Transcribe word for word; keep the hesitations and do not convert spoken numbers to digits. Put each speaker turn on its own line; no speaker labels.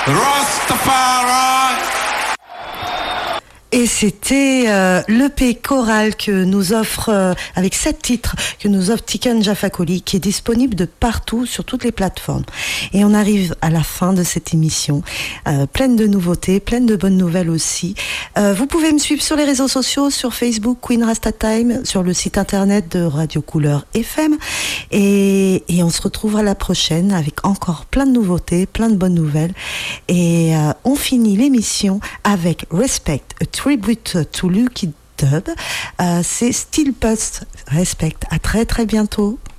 Rastafari.
Et c'était euh, l'E P choral que nous offre, euh, avec sept titres, que nous offre Tiken Jah Fakoly, qui est disponible de partout, sur toutes les plateformes. Et on arrive à la fin de cette émission, euh, pleine de nouveautés, pleine de bonnes nouvelles aussi. Euh, vous pouvez me suivre sur les réseaux sociaux, sur Facebook, Queen Rasta Time, sur le site internet de Radio Couleur F M. Et, et on se retrouvera la prochaine avec encore plein de nouveautés, plein de bonnes nouvelles. Et euh, on finit l'émission avec Respect, a tribute to Lucky Dube. Euh, c'est Still Pulse Respect. À très très bientôt.